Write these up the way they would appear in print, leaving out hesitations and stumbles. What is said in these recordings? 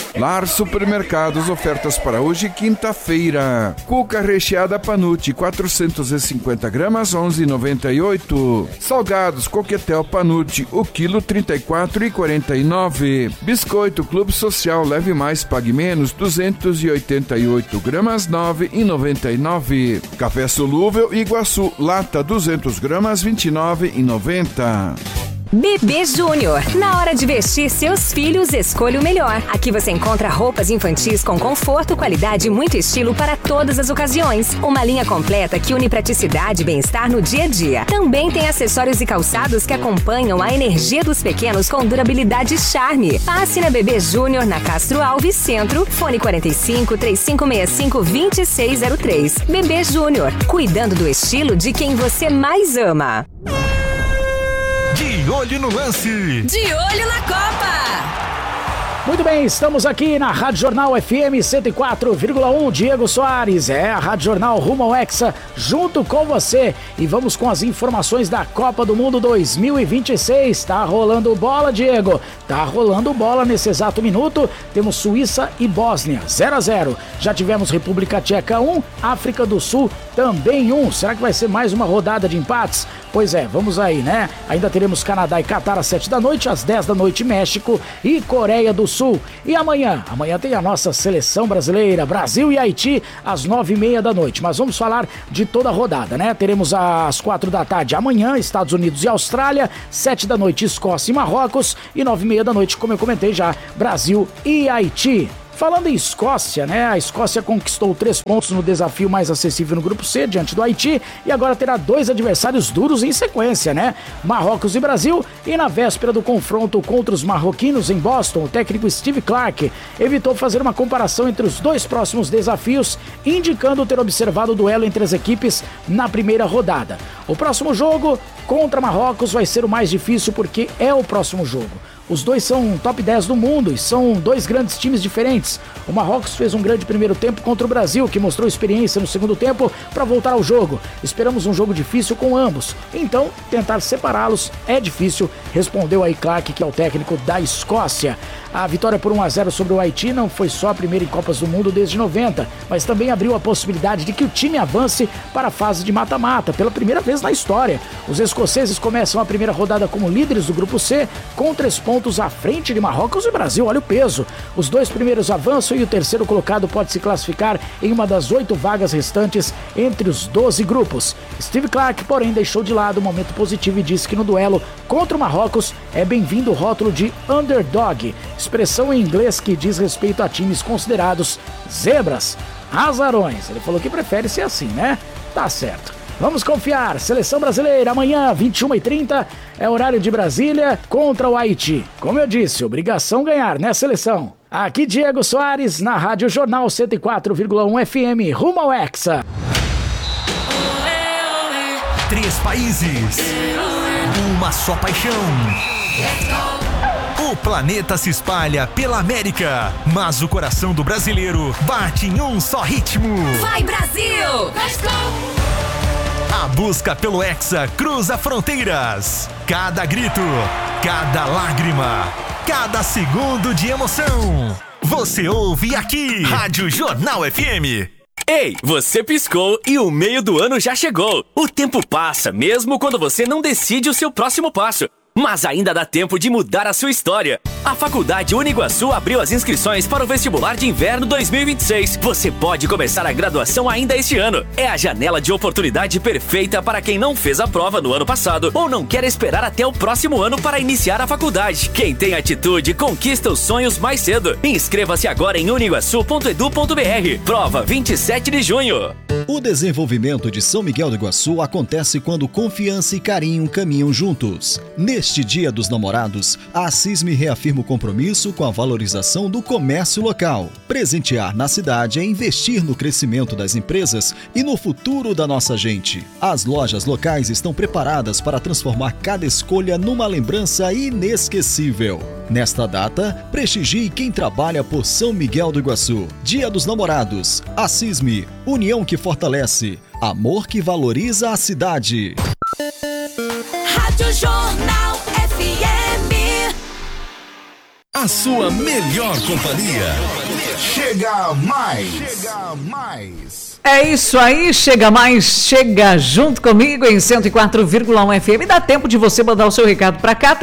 Lar Supermercados, ofertas para hoje, quinta-feira. Cuca recheada Panucci, 450 gramas, 11,98. Salgados Coquetel Panucci, o quilo, 34,49. Biscoito Clube Social, leve mais, pague menos, 288 gramas, 9,99. Café solúvel Iguaçu, lata, 200 gramas, 29,90. Bebê Júnior. Na hora de vestir seus filhos, escolha o melhor. Aqui você encontra roupas infantis com conforto, qualidade e muito estilo para todas as ocasiões. Uma linha completa que une praticidade e bem-estar no dia a dia. Também tem acessórios e calçados que acompanham a energia dos pequenos com durabilidade e charme. Passe na Bebê Júnior na Castro Alves Centro, fone 45-3565-2603. Bebê Júnior, cuidando do estilo de quem você mais ama. De olho no lance. De olho na Copa. Muito bem, estamos aqui na Rádio Jornal FM 104,1. Diego Soares, a Rádio Jornal rumo ao Hexa, junto com você. E vamos com as informações da Copa do Mundo 2026. Tá rolando bola, Diego. Tá rolando bola nesse exato minuto. Temos Suíça e Bósnia, 0-0. Já tivemos República Tcheca 1, África do Sul também 1. Será que vai ser mais uma rodada de empates? Pois é, vamos aí, né? Ainda teremos Canadá e Catar às 7 da noite, às 10 da noite México e Coreia do Sul. E amanhã tem a nossa seleção brasileira, Brasil e Haiti, às 9h30 da noite. Mas vamos falar de toda a rodada, né? Teremos às 4 da tarde amanhã, Estados Unidos e Austrália, 7 da noite Escócia e Marrocos e 9h30 da noite, como eu comentei já, Brasil e Haiti. Falando em Escócia, né? A Escócia conquistou 3 pontos no desafio mais acessível no Grupo C, diante do Haiti, e agora terá 2 adversários duros em sequência, né? Marrocos e Brasil, e na véspera do confronto contra os marroquinos em Boston, o técnico Steve Clarke evitou fazer uma comparação entre os 2 próximos desafios, indicando ter observado o duelo entre as equipes na primeira rodada. O próximo jogo contra Marrocos vai ser o mais difícil porque é o próximo jogo. Os dois são top 10 do mundo e são 2 grandes times diferentes. O Marrocos fez um grande primeiro tempo contra o Brasil, que mostrou experiência no segundo tempo para voltar ao jogo. Esperamos um jogo difícil com ambos. Então, tentar separá-los é difícil, respondeu aí Clarke, que é o técnico da Escócia. A vitória por 1-0 sobre o Haiti não foi só a primeira em Copas do Mundo desde 90, mas também abriu a possibilidade de que o time avance para a fase de mata-mata, pela primeira vez na história. Os escoceses começam a primeira rodada como líderes do Grupo C, com 3 pontos à frente de Marrocos e Brasil, olha o peso. Os 2 primeiros avançam e o terceiro colocado pode se classificar em uma das 8 vagas restantes entre os 12 grupos. Steve Clarke, porém, deixou de lado o momento positivo e disse que no duelo contra o Marrocos é bem-vindo o rótulo de underdog, expressão em inglês que diz respeito a times considerados zebras, azarões. Ele falou que prefere ser assim, né? Tá certo. Vamos confiar. Seleção brasileira, amanhã, 21h30, é horário de Brasília, contra o Haiti. Como eu disse, obrigação ganhar, né, seleção? Aqui Diego Soares, na Rádio Jornal 104,1 FM, rumo ao Hexa. 3 países, uma só paixão. O planeta se espalha pela América, mas o coração do brasileiro bate em um só ritmo. Vai, Brasil! Let's go! A busca pelo Hexa cruza fronteiras. Cada grito, cada lágrima, cada segundo de emoção. Você ouve aqui, Rádio Jornal FM. Ei, você piscou e o meio do ano já chegou. O tempo passa, mesmo quando você não decide o seu próximo passo. Mas ainda dá tempo de mudar a sua história. A Faculdade Uniguaçu abriu as inscrições para o vestibular de inverno 2026. Você pode começar a graduação ainda este ano. É a janela de oportunidade perfeita para quem não fez a prova no ano passado ou não quer esperar até o próximo ano para iniciar a faculdade. Quem tem atitude conquista os sonhos mais cedo. Inscreva-se agora em uniguaçu.edu.br. Prova 27 de junho. O desenvolvimento de São Miguel do Iguaçu acontece quando confiança e carinho caminham juntos. Neste Dia dos Namorados, a CISME reafirma o compromisso com a valorização do comércio local. Presentear na cidade é investir no crescimento das empresas e no futuro da nossa gente. As lojas locais estão preparadas para transformar cada escolha numa lembrança inesquecível. Nesta data, prestigie quem trabalha por São Miguel do Iguaçu. Dia dos Namorados. A CISME, união que fortalece, amor que valoriza a cidade. Rádio Jornal FM. A sua melhor companhia. Chega mais. É isso aí, chega mais, chega junto comigo em 104,1 FM. Dá tempo de você mandar o seu recado para cá,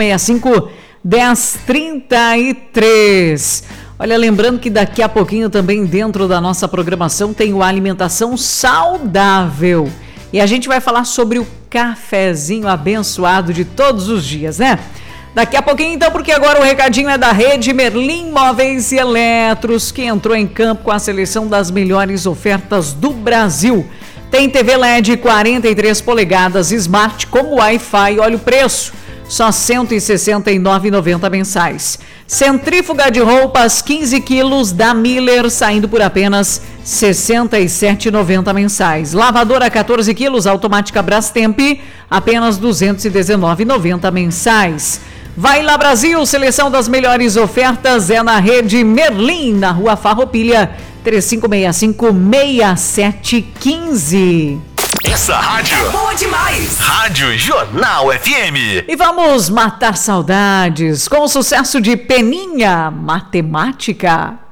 3565-1033. Olha, lembrando que daqui a pouquinho também dentro da nossa programação tem o Alimentação Saudável. E a gente vai falar sobre o cafezinho abençoado de todos os dias, né? Daqui a pouquinho então, porque agora o recadinho é da Rede Merlin Móveis e Eletros, que entrou em campo com a seleção das melhores ofertas do Brasil. Tem TV LED 43 polegadas Smart com Wi-Fi, olha o preço, só R$ 169,90 mensais. Centrífuga de roupas 15 quilos da Miller, saindo por apenas R$ 67,90 mensais. Lavadora 14 quilos automática Brastemp, apenas R$ 219,90 mensais. Vai lá Brasil, seleção das melhores ofertas é na Rede Merlin, na Rua Farroupilha, 3565-6715. Essa rádio é boa demais. Rádio Jornal FM. E vamos matar saudades com o sucesso de Peninha Matemática.